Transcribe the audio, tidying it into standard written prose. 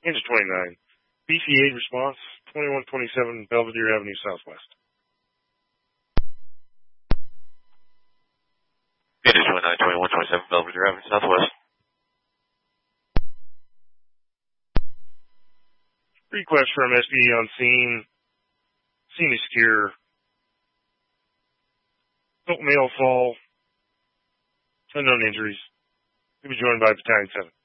Engine 29. BC-8 response, 2127 Belvedere Avenue Southwest. Engine 29, 2127 Belvedere Avenue Southwest. Request from SPE on scene. Scene is secure. Don't male fall. Unknown injuries. Will be joined by Battalion 7.